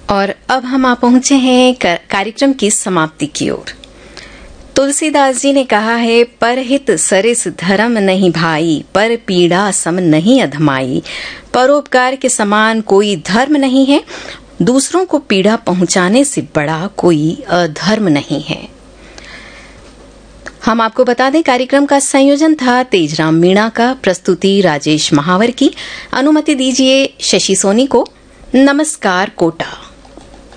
और अब हम आ पहुंचे हैं कार्यक्रम की समाप्ति की ओर। तुलसीदास जी ने कहा है, परहित सरिस धर्म नहीं भाई, पर पीड़ा सम नहीं अधमाई। परोपकार के समान कोई धर्म नहीं है, दूसरों को पीड़ा पहुंचाने से बड़ा कोई अधर्म नहीं है। हम आपको बता दें, कार्यक्रम का संयोजन था तेजराम मीणा का, प्रस्तुति राजेश महावर की। अनुमति दीजिए शशि सोनी को। नमस्कार कोटा।